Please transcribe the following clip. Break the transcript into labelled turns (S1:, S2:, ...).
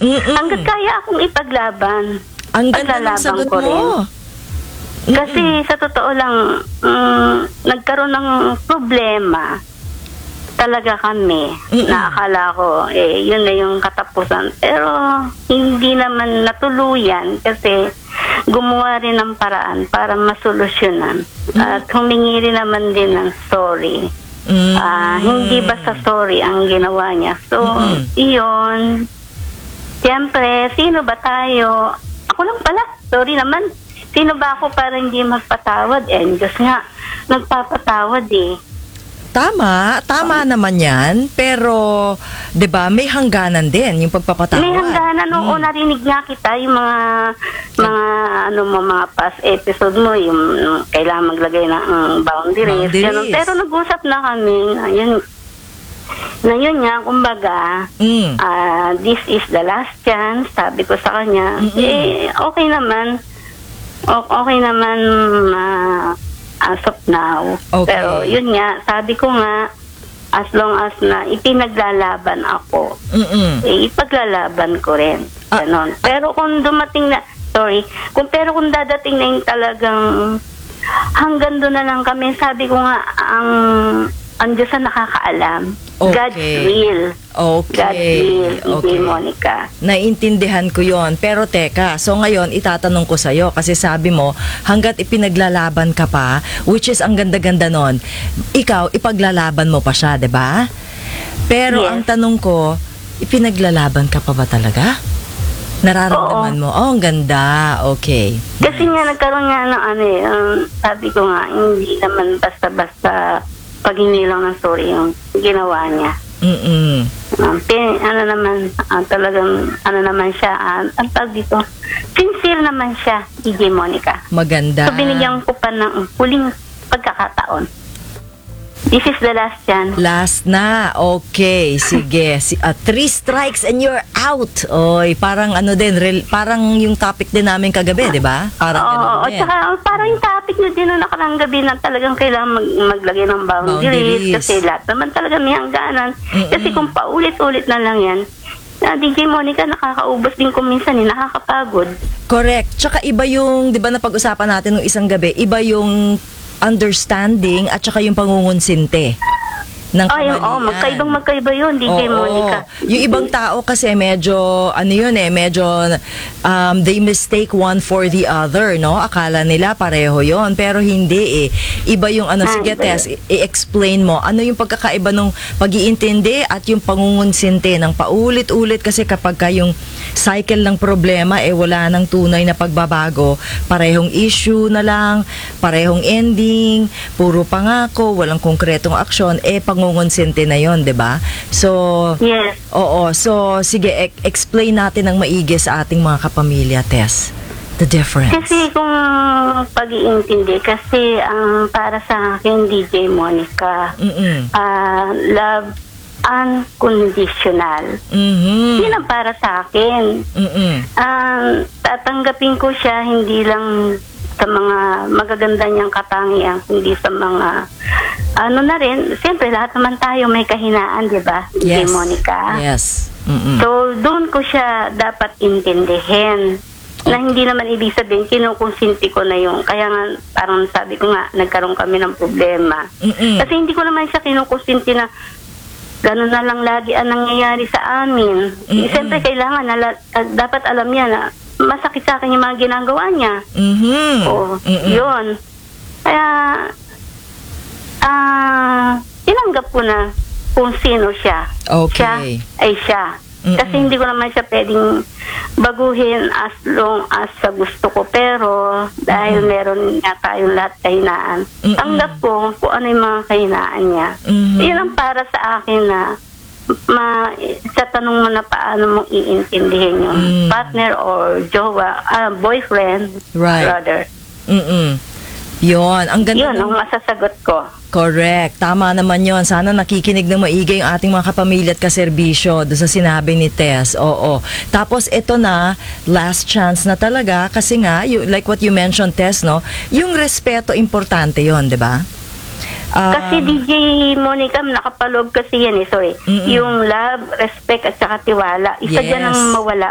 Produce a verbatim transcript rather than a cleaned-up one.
S1: Mm-mm.
S2: Hanggat kaya akong ipaglaban,
S1: Ang ganda ng
S2: paglalaban
S1: sagot
S2: ko rin.
S1: mo.
S2: Kasi sa totoo lang, mm, nagkaroon ng problema talaga kami.
S1: Mm-mm.
S2: Na akala ko, eh, yun na yung katapusan. Pero hindi naman natuluyan kasi gumawa rin ng paraan para masolusyonan. At humingi rin naman din ng sorry.
S1: Mm.
S2: Ah, hindi basta sorry ang ginawa niya. So,
S1: Mm-mm.
S2: iyon. Siyempre, sino ba tayo? Ako lang pala. Sorry naman. Sino ba ako para hindi magpatawad? Eh, Diyos nga, nagpapatawad eh.
S1: Tama, tama naman yan. Pero, di ba, may hangganan din yung pagpapatawad.
S2: May hangganan. Oo,
S1: Mm.
S2: narinig nga kita yung mga, mga, ano mo, mga past episode mo, yung yung kailangan maglagay ng um, boundaries.
S1: Boundaries.
S2: Ganun. Pero nag-usap na kami. Ayun, na yun nga, kumbaga,
S1: Mm.
S2: ah, this is the last chance, sabi ko sa kanya.
S1: Mm-mm.
S2: Eh, okay naman. O- okay naman, ah, as of now.
S1: Okay.
S2: Pero yun nga, sabi ko nga, as long as na ipinaglalaban ako,
S1: Mm-mm.
S2: eh, ipaglalaban ko rin.
S1: Ah.
S2: Ganon. Pero kung dumating na, sorry, kung pero kung dadating na yung talagang hanggang doon na lang kami, sabi ko nga, ang, ang Diyos ang nakakaalam.
S1: Okay.
S2: God's will.
S1: Okay.
S2: God's will,
S1: Okay.
S2: okay. Monica.
S1: Naiintindihan ko yon. Pero teka, so ngayon itatanong ko sa'yo kasi sabi mo hanggat ipinaglalaban ka pa, which is ang ganda-ganda nun, ikaw ipaglalaban mo pa siya, 'di ba? Pero
S2: Yes.
S1: ang tanong ko, ipinaglalaban ka pa ba talaga? Nararamdaman mo? Oh, ang ganda. Okay.
S2: Kasi nga nagkaroon nga ng ano eh, um, sabi ko nga, hindi naman basta-basta pag hindi lang ng sorry yung ginawa niya.
S1: Mm-mm.
S2: Um, pin, ano naman, ah, talagang, ano naman siya, uh, ang tawag dito, sincere naman siya, D J Monica.
S1: Maganda.
S2: So, binigyan ko pa ng huling pagkakataon. This is the last chance.
S1: Last na. Okay, sige. Si, uh, three strikes and you're out. Oy, parang ano din, rel- parang yung topic din namin kagabi, 'di ba? Parang ganun
S2: Oo, at
S1: din.
S2: saka oh, parang yung topic nyo din nung nakarang gabi na talagang kailangan mag- maglagay ng boundaries,
S1: Boundaries.
S2: kasi lahat naman talaga may hangganan.
S1: Mm-mm.
S2: Kasi kung paulit-ulit na lang yan, na D J Monica, nakakaubos din kung minsan eh, nakakapagod.
S1: Correct. Tsaka iba yung, 'di ba, napag-usapan natin nung isang gabi, iba yung understanding at saka yung pangungunsinte ng
S2: Ay,
S1: kamalian.
S2: oo, magkaibang magkaiba yun, D J
S1: Oo.
S2: Monica.
S1: Yung ibang tao kasi medyo, ano yun eh, medyo um, they mistake one for the other, no? Akala nila pareho yon pero hindi eh. Iba yung ano, sige
S2: Ay,
S1: Tess, i- i-explain mo. Ano yung pagkakaiba ng pag-iintindi at yung pangungunsinte ng paulit-ulit kasi kapag ka yung cycle ng problema eh wala nang tunay na pagbabago, parehong issue na lang, parehong ending, puro pangako, walang konkretong aksyon, eh pangungunsinte na yon, 'di ba? So,
S2: Yes.
S1: oo, so sige, e- explain natin ng maigi sa ating mga kapamilya, Tess. The difference.
S2: Kasi kung pag-iintindi, kasi ang para sa akin, D J Monica,
S1: Mm-mm.
S2: ah, love unconditional.
S1: Mhm.
S2: Yun ang para sa akin.
S1: Mm-mm.
S2: Um, tatanggapin ko siya hindi lang sa mga magaganda niyang katangian, hindi sa mga ano na rin, siyempre lahat naman tayo may kahinaan, di ba, D J
S1: Yes.
S2: Monica?
S1: Yes. Mm-mm.
S2: So, doon ko siya dapat intindihin. Na hindi naman ibig sabihin, kinukonsinti ko na yung, kaya nga, parang sabi ko nga, nagkaroon kami ng problema.
S1: Mm-mm.
S2: Kasi hindi ko naman siya kinukonsinti na ganun na lang lagi ang nangyayari sa amin.
S1: Mm-mm.
S2: Siyempre, kailangan, na, uh, dapat alam niya na masakit sa akin yung mga ginagawa niya.
S1: Mhm.
S2: Oo,
S1: Mm-mm.
S2: yun. Kaya, ah, tinanggap ko na kung sino siya.
S1: Okay.
S2: Siya ay siya.
S1: Mm-mm.
S2: Kasi hindi ko naman siya pwedeng baguhin as long as sa gusto ko. Pero dahil meron nga tayong lahat kahinaan,
S1: Mm-mm.
S2: tanggap ko kung ano yung mga kahinaan niya.
S1: Mhm.
S2: Yun ang para sa akin na ma, sa tanong mo na paano mong iintindihin yung
S1: Mm.
S2: partner or jowa, ah, boyfriend,
S1: Right.
S2: brother.
S1: Mm-mm. Yon, ang ganda
S2: Yun
S1: ng-
S2: ang masasagot ko.
S1: Correct. Tama naman yon. Sana nakikinig ng maigi yung ating mga kapamilya at kaserbisyo doon sa sinabi ni Tess. Oo. Tapos ito na, last chance na talaga kasi nga, you, like what you mentioned, Tess, no? Yung respeto, importante yon, di ba? Um,
S2: Kasi D J Monica, nakapaloob kasi yan eh, sorry.
S1: Mm-mm.
S2: Yung love, respect at saka tiwala. Isa
S1: Yes.
S2: dyan ang mawala